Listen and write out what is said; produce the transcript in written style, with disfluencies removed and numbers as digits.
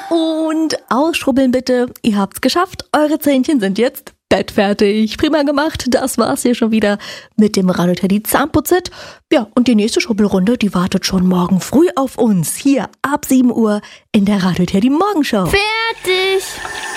Und ausschrubbeln bitte. Ihr habt's geschafft. Eure Zähnchen sind jetzt bettfertig. Prima gemacht. Das war's hier schon wieder mit dem Radio Teddy Zahnputzit. Ja, und die nächste Schrubbelrunde, die wartet schon morgen früh auf uns. Hier ab 7 Uhr in der Radio Teddy Morgenshow. Fertig!